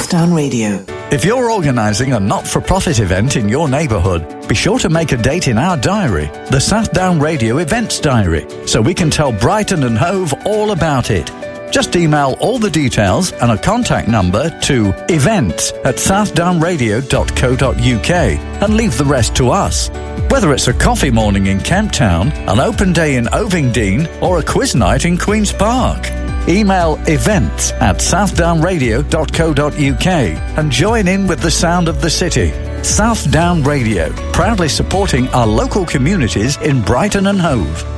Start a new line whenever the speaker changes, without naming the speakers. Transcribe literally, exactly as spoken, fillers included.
Southdown Radio.
If you're organising a not-for-profit event in your neighbourhood, be sure to make a date in our diary, the Southdown Radio Events Diary, so we can tell Brighton and Hove all about it. Just email all the details and a contact number to events at southdownradio dot co dot uk and leave the rest to us. Whether it's a coffee morning in Kemp Town, an open day in Ovingdean, or a quiz night in Queen's Park, email events at southdownradio dot co dot uk and join in with the sound of the city. Southdown Radio, proudly supporting our local communities in Brighton and Hove.